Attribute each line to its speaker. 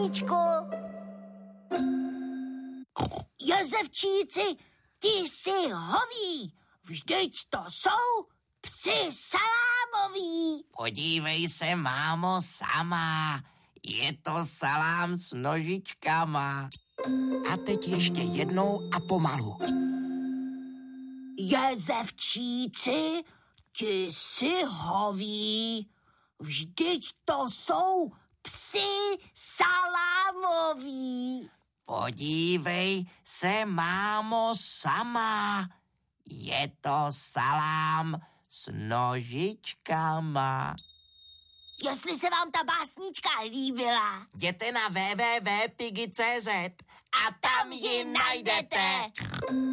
Speaker 1: básničku. Jozefčíci, ty jsi hoví, vždyť to jsou psi salámoví.
Speaker 2: Podívej se, mámo, sama. Je to salám s nožičkama. A teď ještě jednou a pomalu.
Speaker 1: Jezevčíci, ti jsi hoví, vždyť to jsou psi salámoví.
Speaker 2: Podívej se, mámo, sama. Je to salám s nožičkama.
Speaker 1: Jestli se vám ta básnička líbila,
Speaker 2: Jděte na www.pigi.cz a tam ji najdete.